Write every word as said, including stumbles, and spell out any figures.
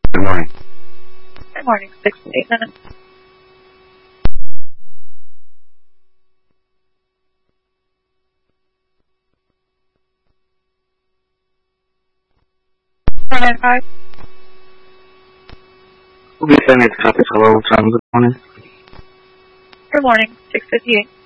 Good morning. Good morning, six to eight minutes. Four nine five. We'll be sending a topic. Hello, time. Good morning. Good morning, six fifty eight.